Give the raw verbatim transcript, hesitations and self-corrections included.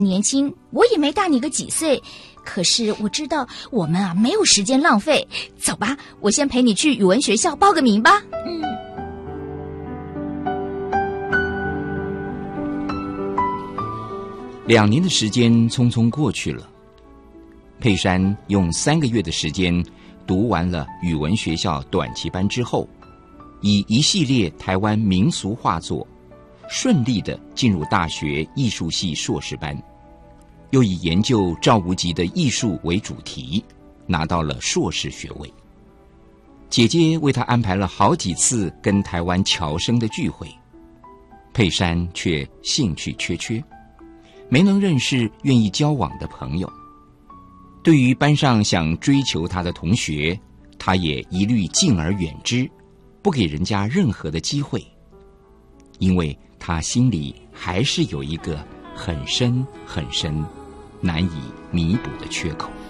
年轻，我也没大你个几岁，可是我知道我们啊没有时间浪费。走吧，我先陪你去语文学校报个名吧。嗯。 两年的时间匆匆过去了，佩珊用三个月的时间读完了语文学校短期班之后，以一系列台湾民俗画作，顺利地进入大学艺术系硕士班，又以研究赵无极的艺术为主题，拿到了硕士学位。姐姐为她安排了好几次跟台湾侨生的聚会，佩珊却兴趣缺缺，没能认识愿意交往的朋友。对于班上想追求她的同学，她也一律敬而远之，不给人家任何的机会，因为她心里还是有一个很深很深难以弥补的缺口。